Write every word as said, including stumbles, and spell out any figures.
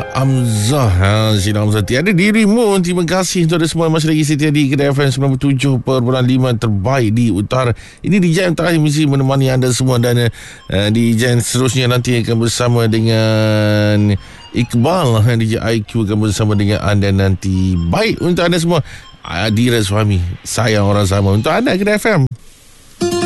Sheila Amzah. ha, Sheila Amzah, tiada dirimu. Terima kasih untuk anda semua masih lagi setia di Kedah F M sembilan puluh tujuh perpuluhan lima terbaik di utara. Ini di jam terakhir mesti menemani anda semua. Dan uh, di jam seterusnya nanti akan bersama dengan Iqbal. D J I Q akan bersama dengan anda nanti. Baik untuk anda semua. Adira Suami, sayang orang sama untuk anda Kedah F M.